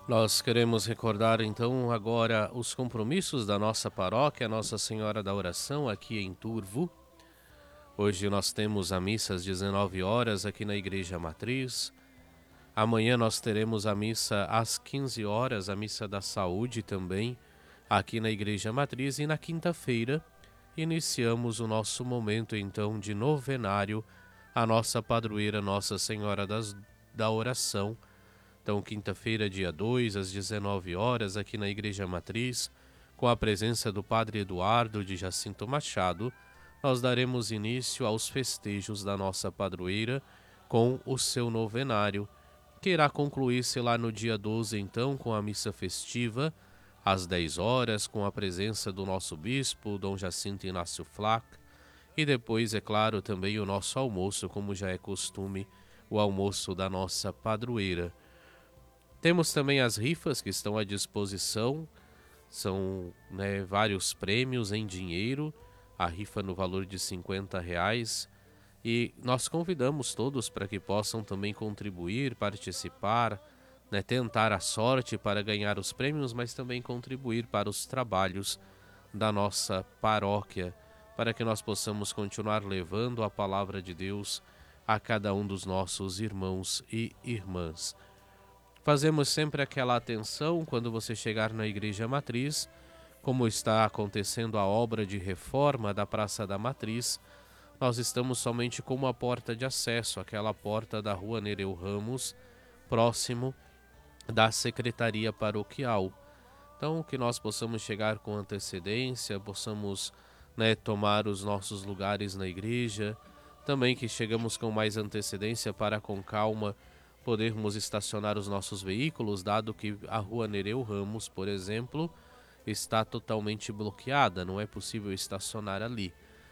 Nós queremos recordar então agora os compromissos da nossa paróquia, Nossa Senhora da Oração, aqui em Turvo. Hoje nós temos a missa às 19 horas aqui na Igreja Matriz. Amanhã nós teremos a missa às 15 horas, a missa da saúde também, aqui na Igreja Matriz. E na quinta-feira iniciamos o nosso momento então de novenário, a nossa padroeira Nossa Senhora da Oração. Então, quinta-feira, dia 2, às 19 horas, aqui na Igreja Matriz, com a presença do Padre Eduardo de Jacinto Machado, nós daremos início aos festejos da nossa padroeira com o seu novenário, que irá concluir-se lá no dia 12, então, com a missa festiva, às 10 horas, com a presença do nosso bispo, Dom Jacinto Inácio Flac, e depois, é claro, também o nosso almoço, como já é costume, o almoço da nossa padroeira. Temos também as rifas que estão à disposição, são vários prêmios em dinheiro, a rifa no valor de R$ 50, e nós convidamos todos para que possam também contribuir, participar, tentar a sorte para ganhar os prêmios, mas também contribuir para os trabalhos da nossa paróquia, para que nós possamos continuar levando a palavra de Deus a cada um dos nossos irmãos e irmãs. Fazemos sempre aquela atenção quando você chegar na Igreja Matriz, como está acontecendo a obra de reforma da Praça da Matriz. Nós estamos somente com uma porta de acesso, aquela porta da Rua Nereu Ramos, próximo da Secretaria Paroquial. Então, que nós possamos chegar com antecedência, possamos tomar os nossos lugares na igreja, também que chegamos com mais antecedência para, com calma, podermos estacionar os nossos veículos, dado que a Rua Nereu Ramos, por exemplo, está totalmente bloqueada, não é possível estacionar ali.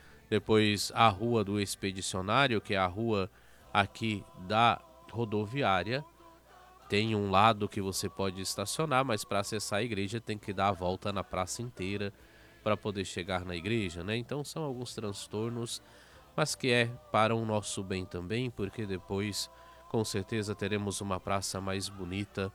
Depois a Rua do Expedicionário, que é a rua aqui da rodoviária, tem um lado que você pode estacionar, mas para acessar a igreja tem que dar a volta na praça inteira para poder chegar na igreja, Então são alguns transtornos, mas que é para o nosso bem também, porque depois com certeza teremos uma praça mais bonita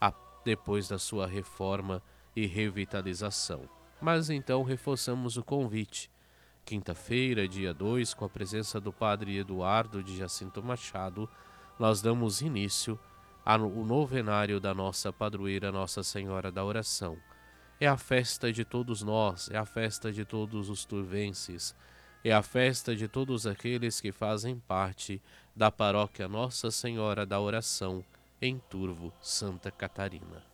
depois da sua reforma e revitalização. Mas então reforçamos o convite. Quinta-feira, dia 2, com a presença do Padre Eduardo de Jacinto Machado, nós damos início ao novenário da nossa padroeira Nossa Senhora da Oração. É a festa de todos nós, é a festa de todos os turvenses, é a festa de todos aqueles que fazem parte da paróquia Nossa Senhora da Oração, em Turvo, Santa Catarina.